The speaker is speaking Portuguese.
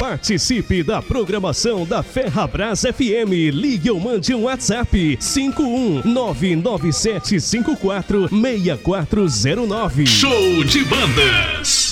Participe da programação da Ferrabras FM. Ligue ou mande um WhatsApp 51997546409. Show de bandas.